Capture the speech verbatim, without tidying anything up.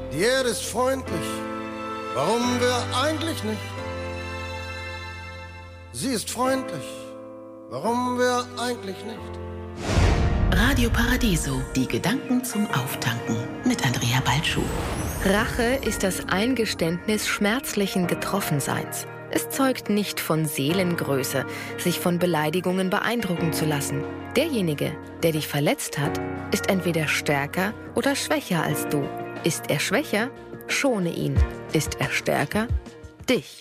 Die Erde ist freundlich, warum wir eigentlich nicht? Sie ist freundlich, warum wir eigentlich nicht? Radio Paradiso, die Gedanken zum Auftanken mit Andrea Balschuh. Rache ist das Eingeständnis schmerzlichen Getroffenseins. Es zeugt nicht von Seelengröße, sich von Beleidigungen beeindrucken zu lassen. Derjenige, der dich verletzt hat, ist entweder stärker oder schwächer als du. Ist er schwächer? Schone ihn. Ist er stärker? Dich.